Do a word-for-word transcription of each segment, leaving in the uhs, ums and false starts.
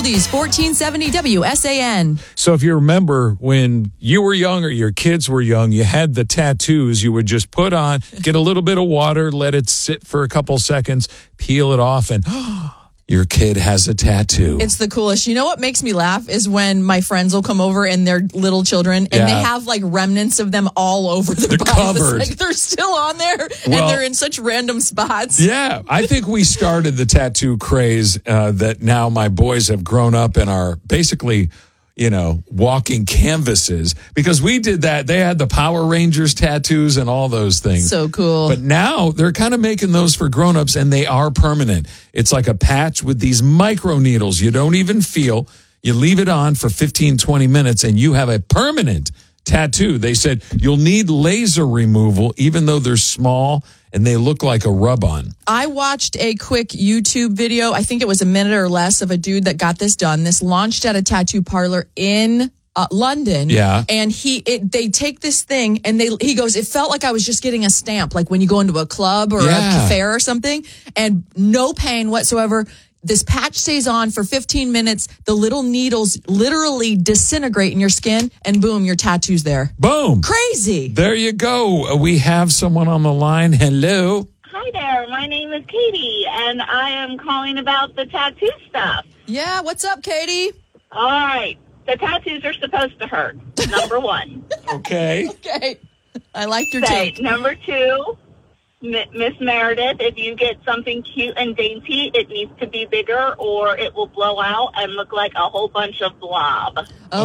Oldies, fourteen seventy W S A N. So if you remember when you were young or your kids were young, you had the tattoos you would just put on, get a little bit of water, let it sit for a couple seconds, peel it off, and your kid has a tattoo. It's the coolest. You know what makes me laugh is when my friends will come over and they're little children and Yeah. they have like remnants of them all over their They're bodies. covered. It's like they're still on there Well- and they're in such random spots. Yeah, I think we started the tattoo craze uh, that now my boys have grown up and are basically, you know, walking canvases because we did that. They had the Power Rangers tattoos and all those things. So cool. But now they're kind of making those for grown-ups and they are permanent. It's like a patch with these micro needles you don't even feel. You leave it on for fifteen, twenty minutes and you have a permanent tattoo. They said you'll need laser removal even though they're small and they look like a rub-on. I watched a quick YouTube video. I think it was a minute or less of a dude that got this done. This launched at a tattoo parlor in uh, London. Yeah. And he, it, they take this thing and they, he goes, it felt like I was just getting a stamp, like when you go into a club or Yeah. a fair or something, and no pain whatsoever. This patch stays on for fifteen minutes. The little needles literally disintegrate in your skin and boom, your tattoo's there. Boom. Crazy. There you go. Uh, We have someone on the line. Hello. Hi there, my name is Katie, and I am calling about the tattoo stuff. Yeah. What's up, Katie? All right, the tattoos are supposed to hurt, number one. Okay. Okay. I like your Say, take. number two, M- Miss Meredith, if you get something cute and dainty, it needs to be bigger or it will blow out and look like a whole bunch of blob.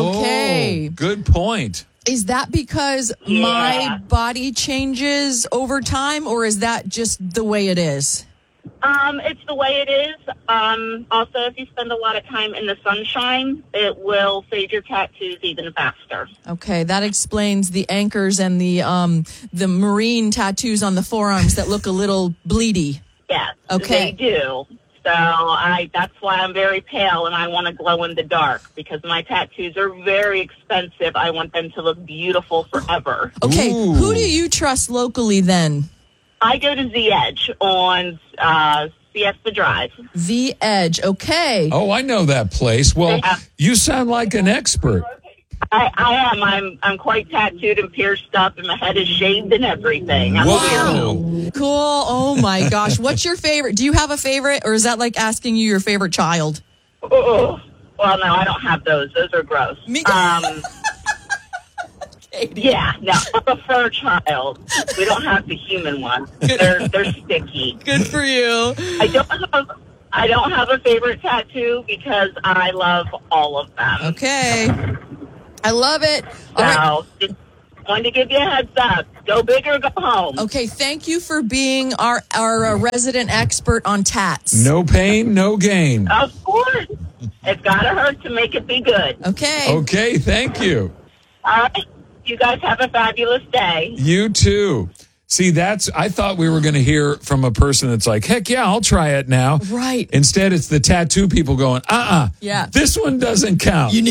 Okay. Oh, good point. Is that because Yeah. my body changes over time, or is that just the way it is? Um, it's the way it is. Um, also, if you spend a lot of time in the sunshine, it will fade your tattoos even faster. Okay, that explains the anchors and the um the marine tattoos on the forearms that look a little bleedy. Yes, Okay. they do. So I that's why I'm very pale and I want to glow in the dark because my tattoos are very expensive. I want them to look beautiful forever. Okay, Ooh. who do you trust locally then? I go to Z Edge on uh, Siesta Drive. The Edge. Okay. Oh, I know that place. Well, Yeah. you sound like an expert. I, I am. I'm I'm quite tattooed and pierced up, and my head is shaved and everything. I'm Wow. weird. Cool. Oh my gosh. What's your favorite? Do you have a favorite, or is that like asking you your favorite child? Oh, well, no, I don't have those. Those are gross. Me- Um, Katie. yeah, no, I'm a fur child. We don't have the human ones. They're they're sticky. Good for you. I don't have I don't have a favorite tattoo because I love all of them. Okay. I love it. All right. So just wanted to give you a heads up. Go big or go home. Okay, thank you for being our our uh, resident expert on tats. No pain, no gain. Of course. It's gotta hurt to make it be good. Okay. Okay, thank you. All right. You guys have a fabulous day. You too. See, that's, I thought we were going to hear from a person that's like, heck yeah, I'll try it now. Right. Instead, it's the tattoo people going, uh-uh. Yeah. This one doesn't count. You need